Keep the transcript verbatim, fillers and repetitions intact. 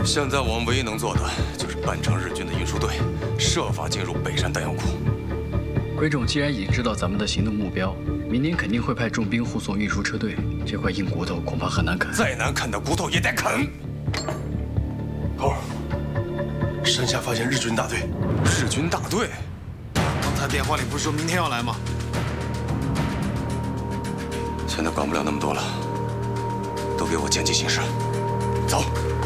现在我们唯一能做的就是扮成日军的运输队，设法进入北山弹药库。 鬼冢既然已经知道咱们的行动目标，明天肯定会派重兵护送运输车队。这块硬骨头恐怕很难啃。 再难啃的骨头也得啃。 头儿，山下发现日军大队。 日军大队？ 刚才电话里不是说明天要来吗？ 现在管不了那么多了，都给我见机行事。走。